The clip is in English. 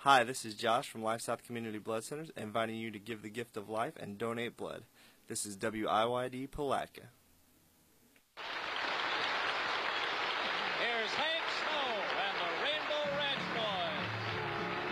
Hi, this is Josh from Life South Community Blood Centers, inviting you to give the gift of life and donate blood. This is WIYD Palatka.